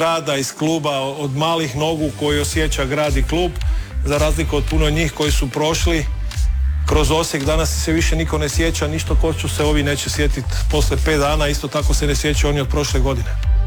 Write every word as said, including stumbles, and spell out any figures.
rada iz kluba, od malih nogu koji osjeća grad i klub, za razliku od puno njih koji su prošli kroz Osijek. Danas se više niko ne sjeća, ništa Koču se ovi neće sjetiti poslije pet dana, isto tako se ne sjeća oni od prošle godine.